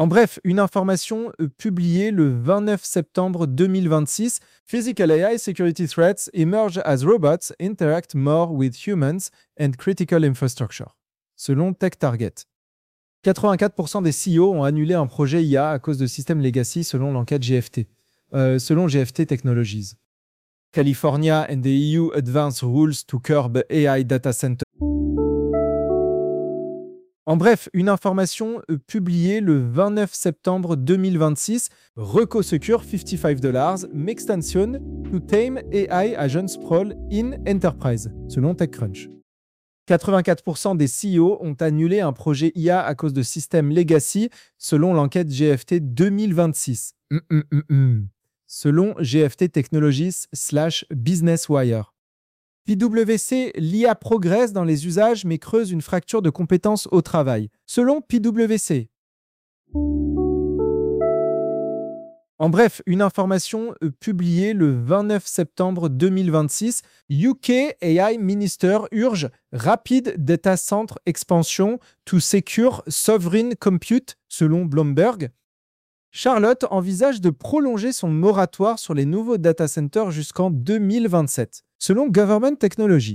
En bref, une information publiée le 29 septembre 2026, Physical AI security threats emerge as robots interact more with humans and critical infrastructure, selon TechTarget. 84% des CEO ont annulé un projet IA à cause de systèmes legacy selon l'enquête GFT. Selon GFT Technologies. California and the EU advance rules to curb AI data center. En bref, une information publiée le 29 septembre 2026, Reco Secure $55 Extension to tame AI agent sprawl in enterprise, selon TechCrunch. 84% des CEO ont annulé un projet IA à cause de systèmes legacy, selon l'enquête GFT 2026. Selon GFT Technologies / Business Wire. PwC, l'IA progresse dans les usages mais creuse une fracture de compétences au travail. Selon PwC. En bref, une information publiée le 29 septembre 2026, UK AI Minister urge rapid data center expansion to secure sovereign compute, selon Bloomberg. Charlotte envisage de prolonger son moratoire sur les nouveaux data centers jusqu'en 2027, selon Government Technology.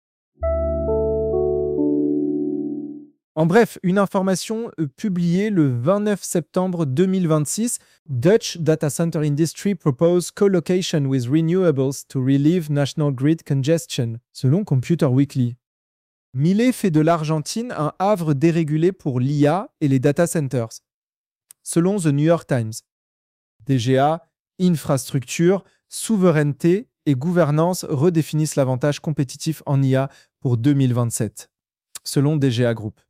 En bref, une information publiée le 29 septembre 2026, Dutch Data Center Industry propose co-location with renewables to relieve national grid congestion, selon Computer Weekly. Millet fait de l'Argentine un havre dérégulé pour l'IA et les data centers, selon The New York Times. DGA, infrastructure, souveraineté et gouvernance redéfinissent l'avantage compétitif en IA pour 2027, selon DGA Group.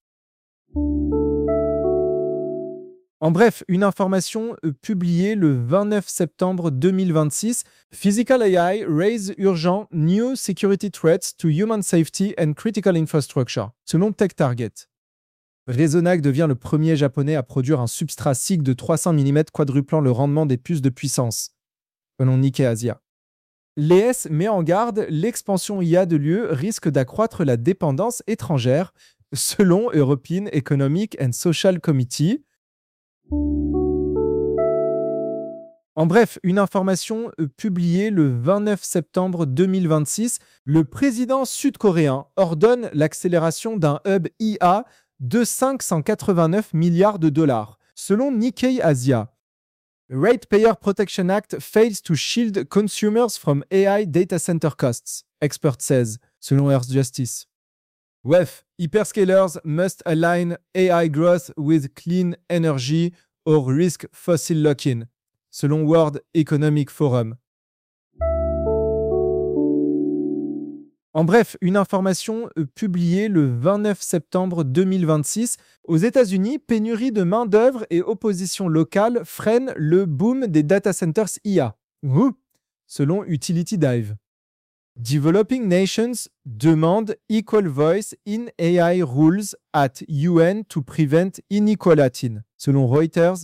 En bref, une information publiée le 29 septembre 2026, Physical AI raise urgent new security threats to human safety and critical infrastructure, selon TechTarget. Resonac devient le premier japonais à produire un substrat SiC de 300 mm quadruplant le rendement des puces de puissance, selon Nikkei Asia. L'ES met en garde, l'expansion IA de l'UE risque d'accroître la dépendance étrangère, selon European Economic and Social Committee. En bref, une information publiée le 29 septembre 2026, le président sud-coréen ordonne l'accélération d'un hub IA de 589 milliards de dollars, selon Nikkei Asia. Ratepayer Protection Act fails to shield consumers from AI data center costs, expert says, selon Earth Justice. WEF, hyperscalers must align AI growth with clean energy or risk fossil lock-in, selon World Economic Forum. En bref, une information publiée le 29 septembre 2026, aux États-Unis, pénurie de main-d'œuvre et opposition locale freinent le boom des data centers IA, selon Utility Dive. Developing nations demandent equal voice in AI rules at UN to prevent inequality, selon Reuters.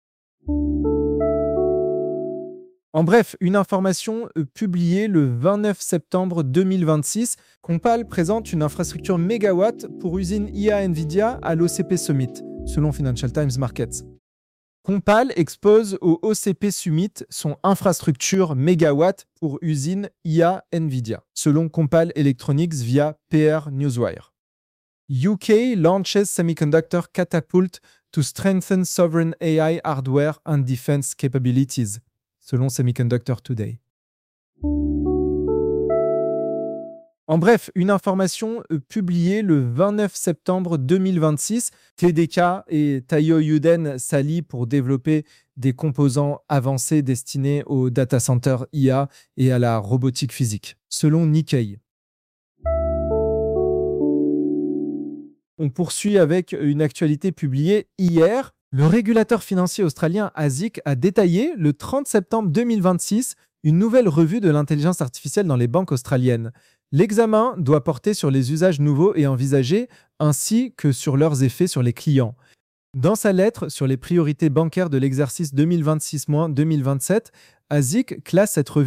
En bref, une information publiée le 29 septembre 2026, Compal présente une infrastructure mégawatt pour usine IA Nvidia à l'OCP Summit, selon Financial Times Markets. Compal expose au OCP Summit son infrastructure mégawatt pour usine IA Nvidia, selon Compal Electronics via PR Newswire. UK launches semiconductor catapult to strengthen sovereign AI hardware and defense capabilities, selon Semiconductor Today. En bref, une information publiée le 29 septembre 2026, TDK et Taiyo Yuden s'allient pour développer des composants avancés destinés aux data centers IA et à la robotique physique, selon Nikkei. On poursuit avec une actualité publiée hier. Le régulateur financier australien ASIC a détaillé le 30 septembre 2026 une nouvelle revue de l'intelligence artificielle dans les banques australiennes. L'examen doit porter sur les usages nouveaux et envisagés ainsi que sur leurs effets sur les clients. Dans sa lettre sur les priorités bancaires de l'exercice 2026-2027, ASIC classe cette revue